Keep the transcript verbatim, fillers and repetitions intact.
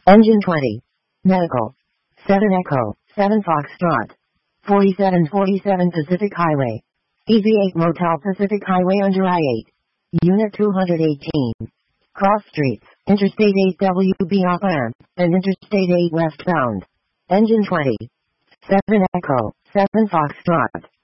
Engine twenty. Medical. seven Echo, seven Foxtrot. forty-seven forty-seven Pacific Highway. E V eight Motel Pacific Highway under I eight. Unit two hundred eighteen. Cross streets, Interstate eight W B off ramp, and Interstate eight westbound. Engine twenty. seven Echo, seven Foxtrot.